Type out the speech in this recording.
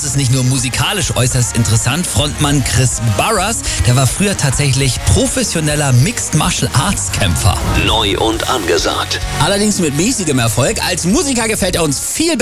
das ist nicht nur musikalisch äußerst interessant. Frontmann Chris Burrus, der war früher tatsächlich professioneller Mixed Martial Arts Kämpfer. Neu und angesagt. Allerdings mit mäßigem Erfolg. Als Musiker gefällt er uns viel besser.